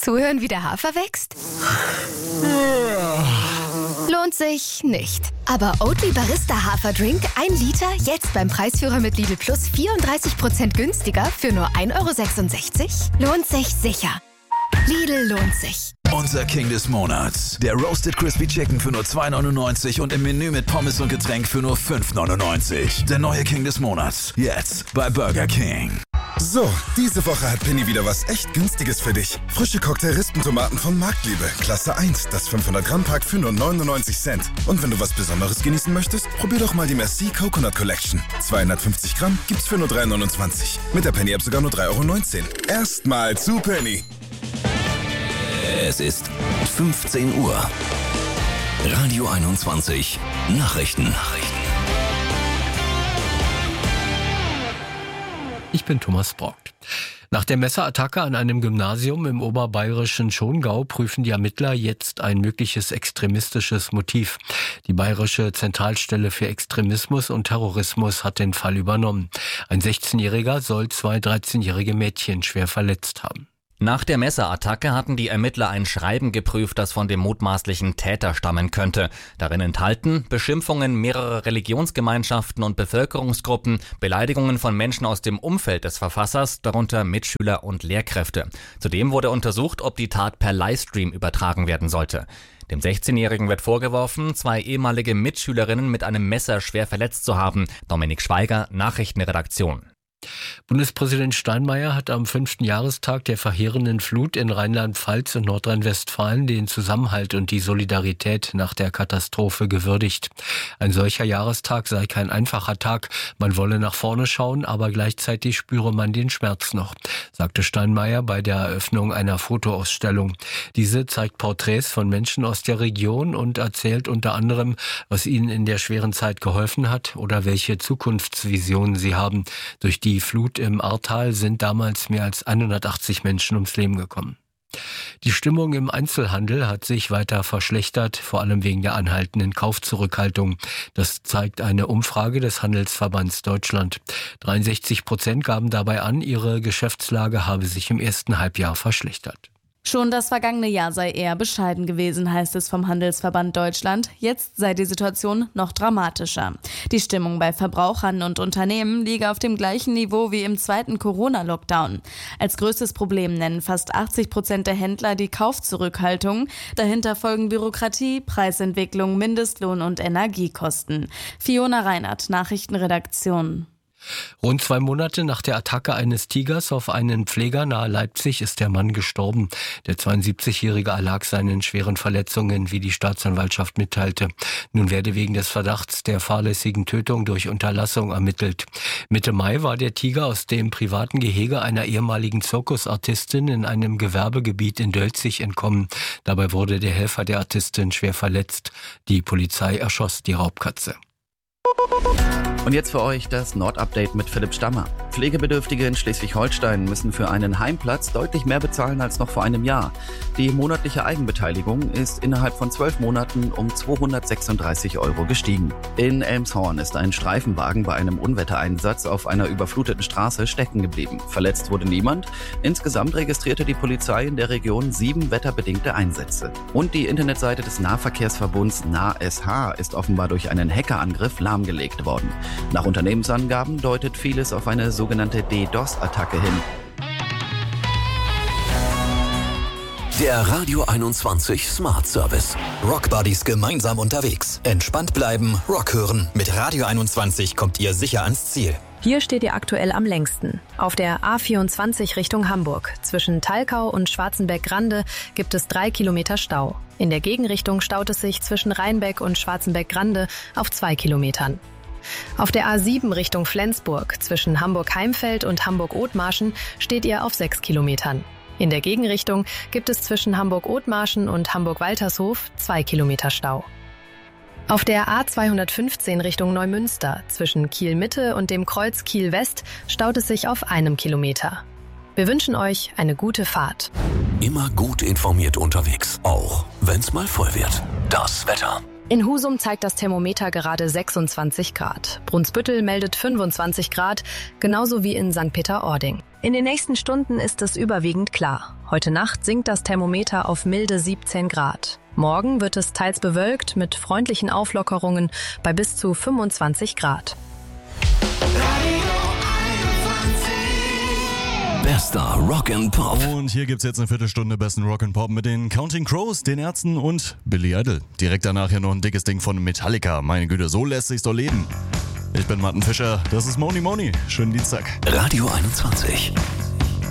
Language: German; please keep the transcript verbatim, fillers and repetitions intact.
Zuhören, wie der Hafer wächst? Lohnt sich nicht. Aber Oatly Barista Haferdrink, ein Liter, jetzt beim Preisführer mit Lidl Plus vierunddreißig Prozent günstiger für nur ein Euro sechsundsechzig? Lohnt sich sicher. Lidl lohnt sich. Unser King des Monats. Der Roasted Crispy Chicken für nur zwei neunundneunzig und im Menü mit Pommes und Getränk für nur fünf neunundneunzig. Der neue King des Monats. Jetzt bei Burger King. So, diese Woche hat Penny wieder was echt Günstiges für dich. Frische Cocktail-Rispentomaten von Marktliebe. Klasse eins, das fünfhundert Gramm Pack für nur neunundneunzig Cent. Und wenn du was Besonderes genießen möchtest, probier doch mal die Merci Coconut Collection. zweihundertfünfzig Gramm gibt's für nur drei neunundzwanzig. Mit der Penny-App sogar nur drei Euro neunzehn. Erstmal zu Penny. Es ist fünfzehn Uhr. Radio einundzwanzig. Nachrichten. Nachrichten. Ich bin Thomas Brockt. Nach der Messerattacke an einem Gymnasium im oberbayerischen Schongau prüfen die Ermittler jetzt ein mögliches extremistisches Motiv. Die Bayerische Zentralstelle für Extremismus und Terrorismus hat den Fall übernommen. Ein sechzehnjähriger soll zwei dreizehnjährige Mädchen schwer verletzt haben. Nach der Messerattacke hatten die Ermittler ein Schreiben geprüft, das von dem mutmaßlichen Täter stammen könnte. Darin enthalten Beschimpfungen mehrerer Religionsgemeinschaften und Bevölkerungsgruppen, Beleidigungen von Menschen aus dem Umfeld des Verfassers, darunter Mitschüler und Lehrkräfte. Zudem wurde untersucht, ob die Tat per Livestream übertragen werden sollte. Dem sechzehnjährigen wird vorgeworfen, zwei ehemalige Mitschülerinnen mit einem Messer schwer verletzt zu haben. Dominik Schweiger, Nachrichtenredaktion. Bundespräsident Steinmeier hat am fünften Jahrestag der verheerenden Flut in Rheinland-Pfalz und Nordrhein-Westfalen den Zusammenhalt und die Solidarität nach der Katastrophe gewürdigt. Ein solcher Jahrestag sei kein einfacher Tag. Man wolle nach vorne schauen, aber gleichzeitig spüre man den Schmerz noch, sagte Steinmeier bei der Eröffnung einer Fotoausstellung. Diese zeigt Porträts von Menschen aus der Region und erzählt unter anderem, was ihnen in der schweren Zeit geholfen hat oder welche Zukunftsvisionen sie haben. Durch die Die Flut im Ahrtal sind damals mehr als hundertachtzig Menschen ums Leben gekommen. Die Stimmung im Einzelhandel hat sich weiter verschlechtert, vor allem wegen der anhaltenden Kaufzurückhaltung. Das zeigt eine Umfrage des Handelsverbands Deutschland. dreiundsechzig Prozent gaben dabei an, ihre Geschäftslage habe sich im ersten Halbjahr verschlechtert. Schon das vergangene Jahr sei eher bescheiden gewesen, heißt es vom Handelsverband Deutschland. Jetzt sei die Situation noch dramatischer. Die Stimmung bei Verbrauchern und Unternehmen liege auf dem gleichen Niveau wie im zweiten Corona-Lockdown. Als größtes Problem nennen fast achtzig Prozent der Händler die Kaufzurückhaltung. Dahinter folgen Bürokratie, Preisentwicklung, Mindestlohn und Energiekosten. Fiona Reinert, Nachrichtenredaktion. Rund zwei Monate nach der Attacke eines Tigers auf einen Pfleger nahe Leipzig ist der Mann gestorben. Der zweiundsiebzigjährige erlag seinen schweren Verletzungen, wie die Staatsanwaltschaft mitteilte. Nun werde wegen des Verdachts der fahrlässigen Tötung durch Unterlassung ermittelt. Mitte Mai war der Tiger aus dem privaten Gehege einer ehemaligen Zirkusartistin in einem Gewerbegebiet in Dölzig entkommen. Dabei wurde der Helfer der Artistin schwer verletzt. Die Polizei erschoss die Raubkatze. Und jetzt für euch das Nord-Update mit Philipp Stammer. Pflegebedürftige in Schleswig-Holstein müssen für einen Heimplatz deutlich mehr bezahlen als noch vor einem Jahr. Die monatliche Eigenbeteiligung ist innerhalb von zwölf Monaten um zweihundertsechsunddreißig Euro gestiegen. In Elmshorn ist ein Streifenwagen bei einem Unwettereinsatz auf einer überfluteten Straße stecken geblieben. Verletzt wurde niemand. Insgesamt registrierte die Polizei in der Region sieben wetterbedingte Einsätze. Und die Internetseite des Nahverkehrsverbunds NahSH ist offenbar durch einen Hackerangriff lahmgelegt worden. Nach Unternehmensangaben deutet vieles auf eine sogenannte DDoS-Attacke hin. Der Radio einundzwanzig Smart Service. Rockbuddies gemeinsam unterwegs. Entspannt bleiben, Rock hören. Mit Radio einundzwanzig kommt ihr sicher ans Ziel. Hier steht ihr aktuell am längsten. Auf der A vierundzwanzig Richtung Hamburg. Zwischen Talkau und Schwarzenbeck-Grande gibt es drei Kilometer Stau. In der Gegenrichtung staut es sich zwischen Rheinbeck und Schwarzenbeck-Grande auf zwei Kilometern. Auf der A sieben Richtung Flensburg zwischen Hamburg-Heimfeld und Hamburg-Othmarschen steht ihr auf sechs Kilometern. In der Gegenrichtung gibt es zwischen Hamburg-Othmarschen und Hamburg-Waltershof zwei Kilometer Stau. Auf der A zweihundertfünfzehn Richtung Neumünster zwischen Kiel-Mitte und dem Kreuz Kiel-West staut es sich auf einem Kilometer. Wir wünschen euch eine gute Fahrt. Immer gut informiert unterwegs, auch wenn's mal voll wird. Das Wetter. In Husum zeigt das Thermometer gerade sechsundzwanzig Grad. Brunsbüttel meldet fünfundzwanzig Grad, genauso wie in Sankt Peter-Ording. In den nächsten Stunden ist es überwiegend klar. Heute Nacht sinkt das Thermometer auf milde siebzehn Grad. Morgen wird es teils bewölkt mit freundlichen Auflockerungen bei bis zu fünfundzwanzig Grad. Bester Rock and Pop. Und hier gibt's jetzt eine Viertelstunde besten Rock and Pop mit den Counting Crows, den Ärzten und Billy Idol. Direkt danach hier noch ein dickes Ding von Metallica. Meine Güte, so lässt sich's doch leben. Ich bin Martin Fischer, das ist Moni Moni. Schönen Dienstag. Radio einundzwanzig.